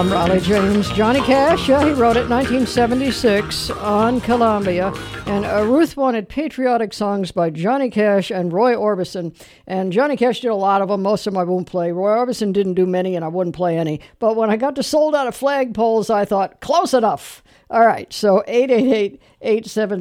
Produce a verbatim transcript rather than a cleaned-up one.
Raleigh James, Johnny Cash, yeah, he wrote it nineteen seventy-six on Columbia. And uh, Ruth wanted patriotic songs by Johnny Cash and Roy Orbison. And Johnny Cash did a lot of them. Most of them I won't play. Roy Orbison didn't do many, and I wouldn't play any. But when I got to Sold Out of Flagpoles, I thought, close enough. All right, so eight eight eight, eight seven